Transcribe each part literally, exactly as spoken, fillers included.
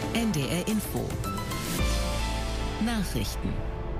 N D R Info. Nachrichten.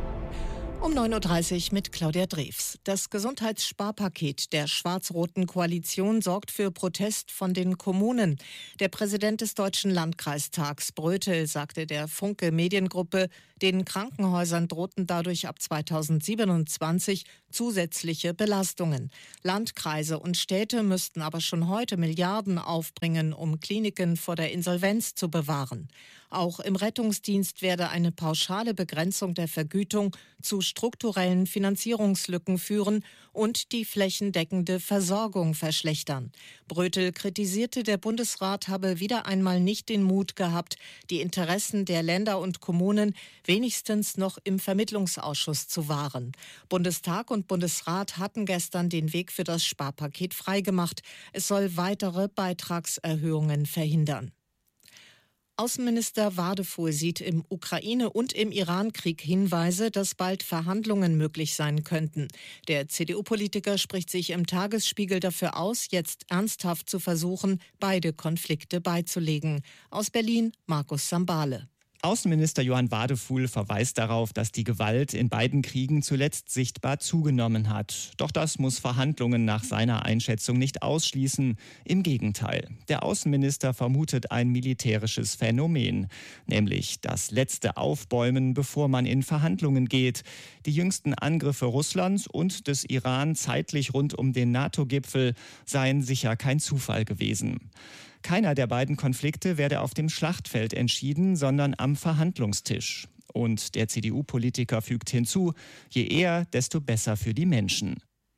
Um neun Uhr dreißig mit Claudia Drews. Das Gesundheitssparpaket der schwarz-roten Koalition sorgt für Protest von den Kommunen. Der Präsident des Deutschen Landkreistags, Brötel, sagte der Funke Mediengruppe, den Krankenhäusern drohten dadurch ab zweitausendsiebenundzwanzig zusätzliche Belastungen. Landkreise und Städte müssten aber schon heute Milliarden aufbringen, um Kliniken vor der Insolvenz zu bewahren. Auch im Rettungsdienst werde eine pauschale Begrenzung der Vergütung zu strukturellen Finanzierungslücken führen und die flächendeckende Versorgung verschlechtern. Brötel kritisierte, der Bundesrat habe wieder einmal nicht den Mut gehabt, die Interessen der Länder und Kommunen wenigstens noch im Vermittlungsausschuss zu wahren. Bundestag und Bundesrat hatten gestern den Weg für das Sparpaket freigemacht. Es soll weitere Beitragserhöhungen verhindern. Außenminister Wadefuhl sieht im Ukraine- und im Iran-Krieg Hinweise, dass bald Verhandlungen möglich sein könnten. Der C D U-Politiker spricht sich im Tagesspiegel dafür aus, jetzt ernsthaft zu versuchen, beide Konflikte beizulegen. Aus Berlin, Markus Sambale. Außenminister Johann Wadefuhl verweist darauf, dass die Gewalt in beiden Kriegen zuletzt sichtbar zugenommen hat. Doch das muss Verhandlungen nach seiner Einschätzung nicht ausschließen. Im Gegenteil. Der Außenminister vermutet ein militärisches Phänomen, nämlich das letzte Aufbäumen, bevor man in Verhandlungen geht. Die jüngsten Angriffe Russlands und des Iran zeitlich rund um den NATO-Gipfel seien sicher kein Zufall gewesen. Keiner der beiden Konflikte werde auf dem Schlachtfeld entschieden, sondern am Verhandlungstisch. Und der C D U-Politiker fügt hinzu, je eher, desto besser für die Menschen.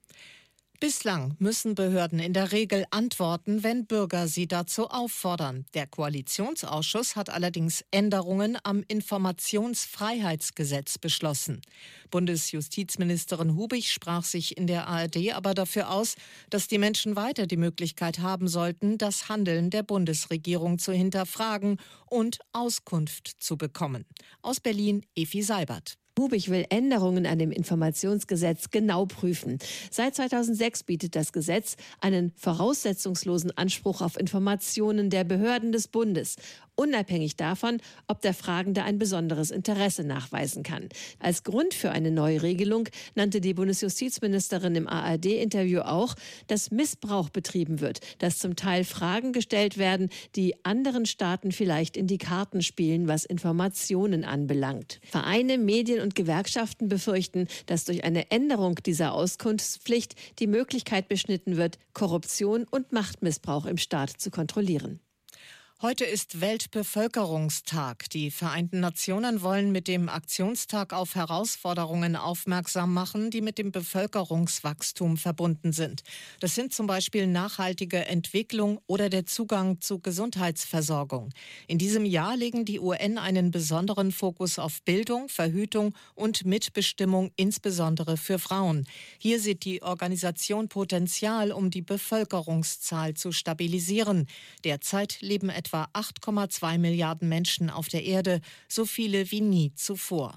Bislang müssen Behörden in der Regel antworten, wenn Bürger sie dazu auffordern. Der Koalitionsausschuss hat allerdings Änderungen am Informationsfreiheitsgesetz beschlossen. Bundesjustizministerin Hubig sprach sich in der A R D aber dafür aus, dass die Menschen weiter die Möglichkeit haben sollten, das Handeln der Bundesregierung zu hinterfragen und Auskunft zu bekommen. Aus Berlin, Efi Seibert. Hubig will Änderungen an dem Informationsgesetz genau prüfen. Seit zweitausendsechs bietet das Gesetz einen voraussetzungslosen Anspruch auf Informationen der Behörden des Bundes, unabhängig davon, ob der Fragende ein besonderes Interesse nachweisen kann. Als Grund für eine Neuregelung nannte die Bundesjustizministerin im A R D-Interview auch, dass Missbrauch betrieben wird, dass zum Teil Fragen gestellt werden, die anderen Staaten vielleicht in die Karten spielen, was Informationen anbelangt. Vereine, Medien und Gewerkschaften befürchten, dass durch eine Änderung dieser Auskunftspflicht die Möglichkeit beschnitten wird, Korruption und Machtmissbrauch im Staat zu kontrollieren. Heute ist Weltbevölkerungstag. Die Vereinten Nationen wollen mit dem Aktionstag auf Herausforderungen aufmerksam machen, die mit dem Bevölkerungswachstum verbunden sind. Das sind zum Beispiel nachhaltige Entwicklung oder der Zugang zu Gesundheitsversorgung. In diesem Jahr legen die U N einen besonderen Fokus auf Bildung, Verhütung und Mitbestimmung, insbesondere für Frauen. Hier sieht die Organisation Potenzial, um die Bevölkerungszahl zu stabilisieren. Derzeit leben etwa etwa acht Komma zwei Milliarden Menschen auf der Erde, so viele wie nie zuvor.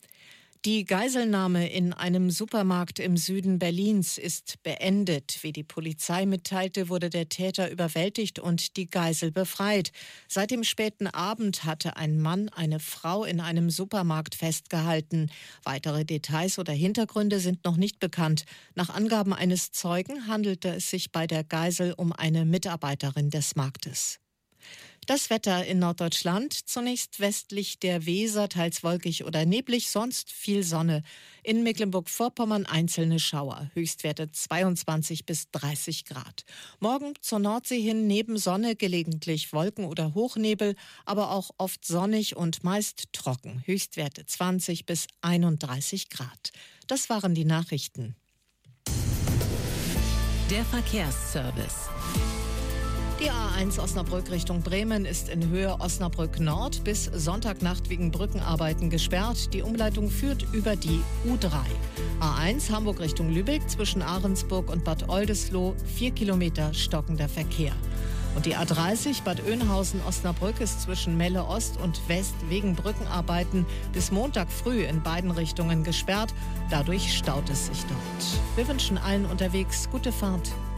Die Geiselnahme in einem Supermarkt im Süden Berlins ist beendet. Wie die Polizei mitteilte, wurde der Täter überwältigt und die Geisel befreit. Seit dem späten Abend hatte ein Mann eine Frau in einem Supermarkt festgehalten. Weitere Details oder Hintergründe sind noch nicht bekannt. Nach Angaben eines Zeugen handelte es sich bei der Geisel um eine Mitarbeiterin des Marktes. Das Wetter in Norddeutschland, zunächst westlich der Weser, teils wolkig oder neblig, sonst viel Sonne. In Mecklenburg-Vorpommern einzelne Schauer, Höchstwerte zweiundzwanzig bis dreißig Grad. Morgen zur Nordsee hin neben Sonne gelegentlich Wolken oder Hochnebel, aber auch oft sonnig und meist trocken, Höchstwerte zwanzig bis einunddreißig Grad. Das waren die Nachrichten. Der Verkehrsservice. Die A eins Osnabrück Richtung Bremen ist in Höhe Osnabrück Nord bis Sonntagnacht wegen Brückenarbeiten gesperrt. Die Umleitung führt über die U drei. A eins Hamburg Richtung Lübeck zwischen Ahrensburg und Bad Oldesloe, vier Kilometer stockender Verkehr. Und die A dreißig Bad Oeynhausen-Osnabrück ist zwischen Melle Ost und West wegen Brückenarbeiten bis Montag früh in beiden Richtungen gesperrt. Dadurch staut es sich dort. Wir wünschen allen unterwegs gute Fahrt.